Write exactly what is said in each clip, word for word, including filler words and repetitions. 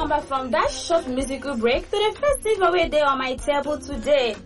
welcome back from that short musical break to the festival where they on my table today.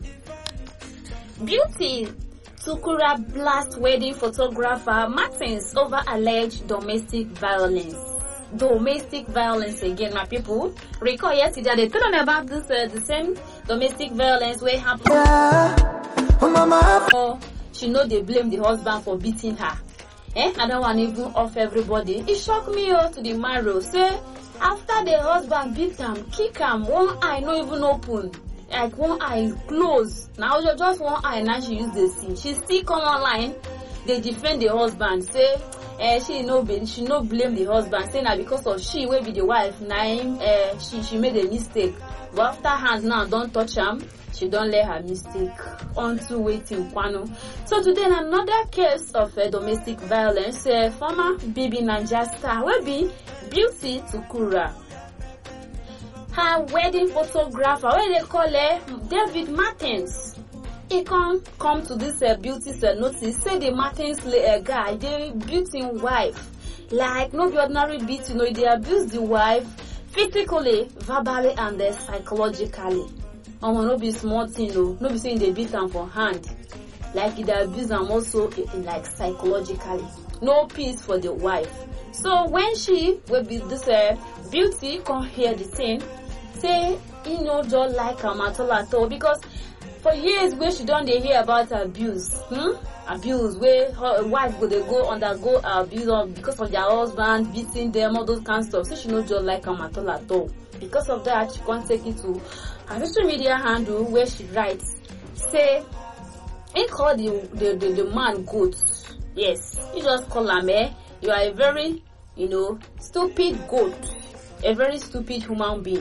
Beauty Tukura blast wedding photographer Martins over alleged domestic violence. Domestic violence again, my people. Recall yesterday they told them about this uh, the same domestic violence where happened. Yeah. Oh, mama. Oh, she know they blame the husband for beating her. Eh? I don't want even off everybody. It shocked me oh, to the marrow. Say after the husband beat him, kick him, one eye not even open. Like one eye closed. Now just one eye now she use the scene. She still come online. They defend the husband. Say eh, she no she no blame the husband. Say now because of she will be the wife. Now eh, she she made a mistake. But after hands now don't touch him. She don't let her mistake onto waiting kwano. So today another case of uh, domestic violence. Uh, former B B Naija star will be Beauty Tukura. Her wedding photographer, what they call her, David Martins. He come come to this uh, Beauty's uh, notice. Say the Martins uh, guy, the Beauty wife, like no be ordinary beat, you know, they abuse the wife physically, verbally, and uh, psychologically. Um, no be small thing, no. No be saying they beat them for hand. Like they abuse them also in, like psychologically. No peace for the wife. So when she will be this uh, Beauty come hear the thing, say you know don't like her at all at all because for years where she don't they hear about abuse, hmm? Abuse where her wife go they go undergo abuse because of their husband beating them, all those kind of stuff. So she no just like her at all at all. Because of that, she can't take it to her social media handle where she writes, say, he called the, the, the, the man goat. Yes, he just call him, eh? You are a very, you know, stupid goat. A very stupid human being.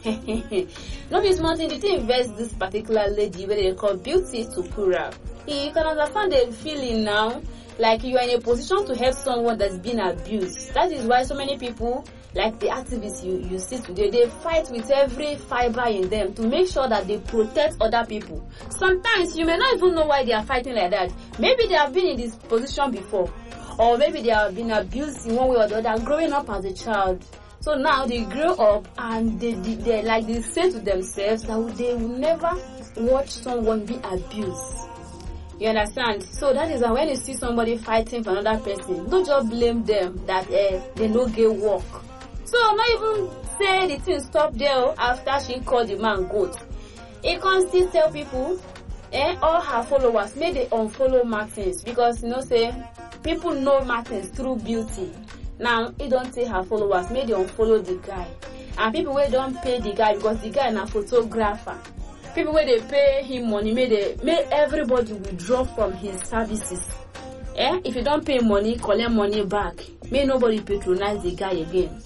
No be small thing, the thing invest this particular lady where they call Beauty Tukura. You can understand the feeling now, like you are in a position to help someone that's been abused. That is why so many people, like the activists you, you see today, they fight with every fiber in them to make sure that they protect other people. Sometimes you may not even know why they are fighting like that. Maybe they have been in this position before. Or maybe they have been abused in one way or the other growing up as a child. So now they grow up and they, they, they like they say to themselves that they will never watch someone be abused. You understand? So that is why when you see somebody fighting for another person, don't just blame them that uh, they no get work. So not even say the thing stop there after she called the man goat. He can still tell people, eh, all her followers, may they unfollow Martins because you know say people know Martins through Beauty. Now he don't say her followers, may they unfollow the guy. And people where don't pay the guy because the guy is a photographer. People where they pay him money, may they may everybody withdraw from his services. Eh? If you don't pay money, collect money back. May nobody patronize the guy again.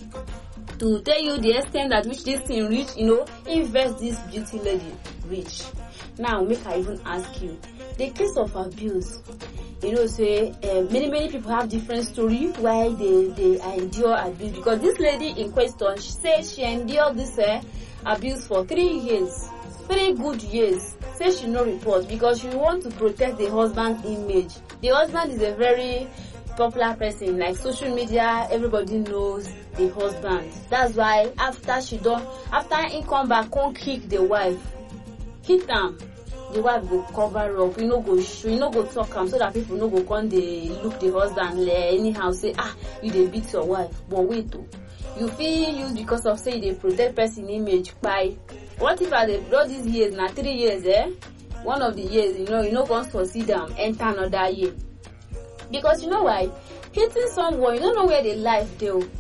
To tell you the extent at which this thing reach, you know, invest this Beauty lady reach. Now, make I even ask you, the case of abuse, you know, say uh, many many people have different story why they they endure abuse. Because this lady in question, she says she endured this uh, abuse for three years, three good years. Say she no report because she want to protect the husband's image. The husband is a very popular person, like social media, everybody knows the husband. That's why after she done, after he come back, come kick the wife, hit them. The wife go cover up, you know go show, you know go talk am so that people no go come they look the husband like anyhow say ah you dey beat your wife. But wait oh, you feel use because of say they protect person image by what if I dey all these years na three years eh? One of the years you know you know go succeed them enter another year. Because you know why? Hitting someone, you don't know where the life go.